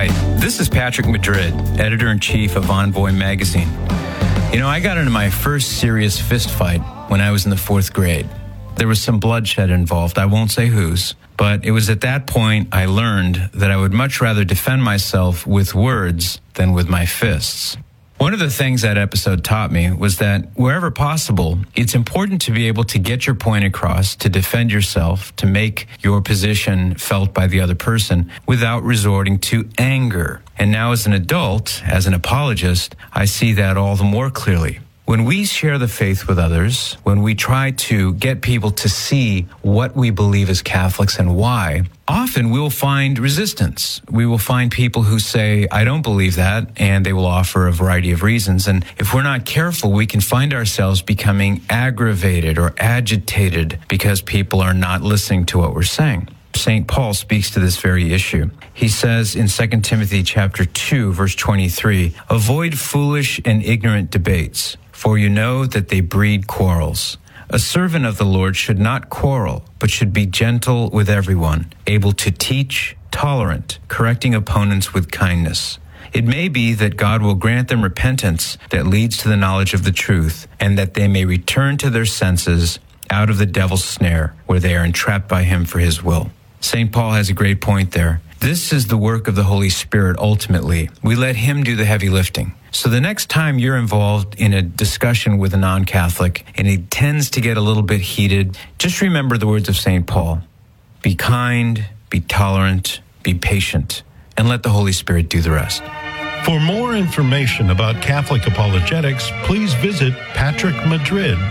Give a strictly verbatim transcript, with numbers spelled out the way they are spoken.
Hi, this is Patrick Madrid, editor-in-chief of Envoy magazine. You know, I got into my first serious fist fight when I was in the fourth grade. There was some bloodshed involved. I won't say whose, but it was at that point I learned that I would much rather defend myself with words than with my fists. One of the things that episode taught me was that wherever possible, it's important to be able to get your point across, to defend yourself, to make your position felt by the other person without resorting to anger. And now as an adult, as an apologist, I see that all the more clearly. When we share the faith with others, when we try to get people to see what we believe as Catholics and why, often we'll find resistance. We will find people who say, I don't believe that, and they will offer a variety of reasons. And if we're not careful, we can find ourselves becoming aggravated or agitated because people are not listening to what we're saying. Saint Paul speaks to this very issue. He says in Second Timothy chapter two, verse twenty-three, avoid foolish and ignorant debates, for you know that they breed quarrels. A servant of the Lord should not quarrel, but should be gentle with everyone, able to teach, tolerant, correcting opponents with kindness. It may be that God will grant them repentance that leads to the knowledge of the truth, and that they may return to their senses out of the devil's snare, where they are entrapped by him for his will. Saint Paul has a great point there. This is the work of the Holy Spirit ultimately. We let him do the heavy lifting. So the next time you're involved in a discussion with a non-Catholic and it tends to get a little bit heated, just remember the words of Saint Paul. Be kind, be tolerant, be patient, and let the Holy Spirit do the rest. For more information about Catholic apologetics, please visit patrick madrid